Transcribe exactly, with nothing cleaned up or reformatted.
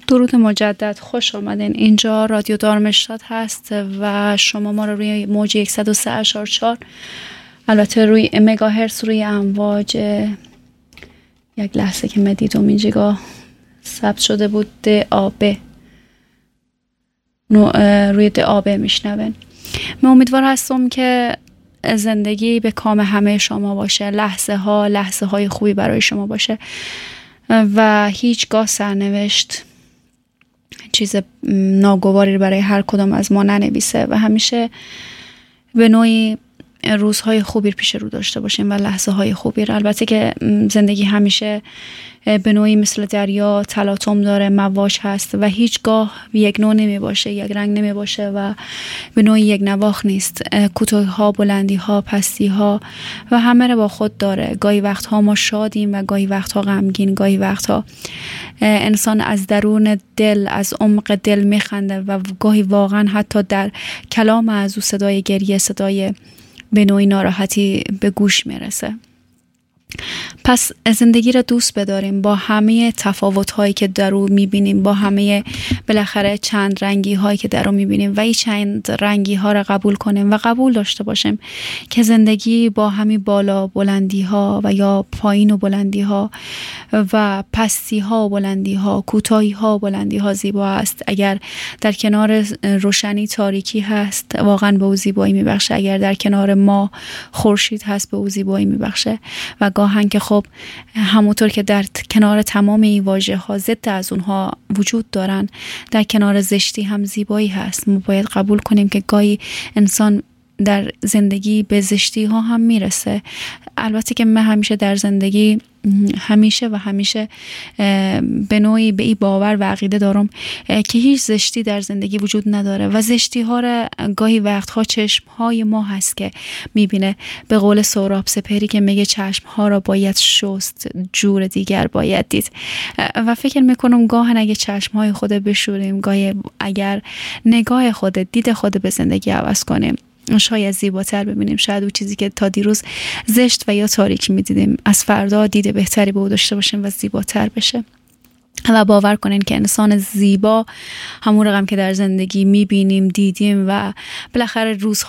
درود مجدد، خوش آمدین. اینجا رادیو دارمشتاد هست و شما ما رو روی موج صد و سه اشار چهار، البته روی مگاهرتز، روی امواج، یک لحظه که مدیدم اینجا ثبت شده بود د آب روی د آب میشنون. من امیدوار هستم که زندگی به کام همه شما باشه، لحظه ها لحظه های خوبی برای شما باشه و هیچگاه سرنوشت چیز ناگواری برای هر کدام از ما ننویسه و همیشه به نوعی روزهای خوبی پیش رو داشته باشیم و لحظه های خوبی. البته که زندگی همیشه به نوعی مثل دریا تلاطم داره، مواج هست و هیچگاه یک نوع نمی باشه، یک رنگ نمی باشه و به نوعی یک نواخت نیست. کوتاهی ها، بلندی ها، پستی ها و همه رو با خود داره. گاهی وقتها ما شادیم و گاهی وقتها غمگین، گاهی وقتها انسان از درون دل، از عمق دل میخنده و گاهی واقعا حتی در کلام از او صدای گریه، صدای به نوعی ناراحتی به گوش میرسه. پس زندگی را دوست بداریم با همه تفاوت هایی که در او میبینیم، با همه بالاخره چند رنگی هایی که در او میبینیم و این چند رنگی ها را قبول کنیم و قبول داشته باشیم که زندگی با همین بالا بلندی ها و یا پایین و بلندی ها و پستی ها و بلندی ها، کوتاهی ها و بلندی ها زیبا است. اگر در کنار روشنی تاریکی هست، واقعا به او زیبایی میبخشه. اگر در کنار ما خورشید هست، به او زیبایی میبخشه. و گاهن که خب همونطور که در کنار تمام این واژه ها ضد از اونها وجود دارن، در کنار زشتی هم زیبایی هست. ما باید قبول کنیم که گاهی انسان در زندگی به زشتی ها هم میرسه. البته که من همیشه در زندگی همیشه و همیشه به نوعی به این باور و عقیده دارم که هیچ زشتی در زندگی وجود نداره و زشتی ها را گاهی وقتها چشم های ما هست که میبینه. به قول سهراب سپهری که میگه چشم ها را باید شست، جور دیگر باید دید. و فکر میکنم گاهن اگه چشم های خود بشوریم، گاهی اگر نگاه خود، دید خود به زندگی عوض کنیم، شاید زیباتر ببینیم. شاید اون چیزی که تا دیروز زشت و یا تاریک میدیدیم، از فردا دید بهتری به او داشته باشیم و زیباتر بشه. و باور کنین که انسان زیبا همون رقم که در زندگی میبینیم، دیدیم و بالاخره روزها